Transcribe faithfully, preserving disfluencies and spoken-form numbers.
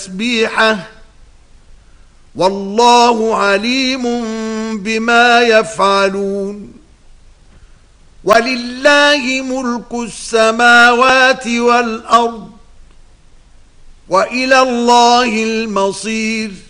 تسبيحه والله عليم بما يفعلون ولله ملك السماوات والأرض وإلى الله المصير